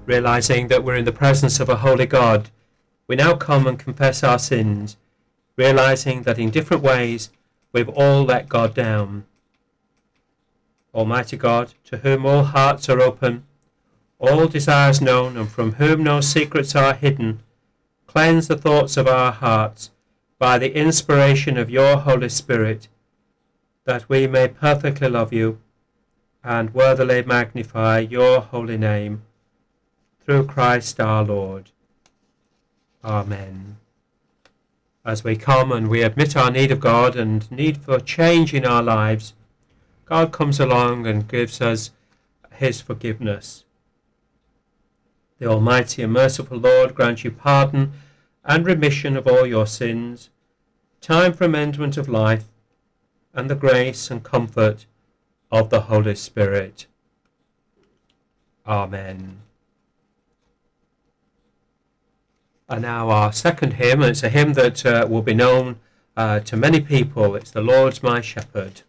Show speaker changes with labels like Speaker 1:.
Speaker 1: realizing that we're in the presence of a holy God, we now come and confess our sins, realizing that in different ways we've all let God down. Almighty God, to whom all hearts are open, all desires known, and from whom no secrets are hidden, cleanse the thoughts of our hearts by the inspiration of your Holy Spirit, that we may perfectly love you and worthily magnify your holy name, through Christ our Lord. Amen. As we come and we admit our need of God and need for change in our lives, God comes along and gives us his forgiveness. The Almighty and merciful Lord grant you pardon and remission of all your sins, time for amendment of life, and the grace and comfort of the Holy Spirit. Amen. And now our second hymn, and it's a hymn that will be known to many people. It's The Lord's My Shepherd.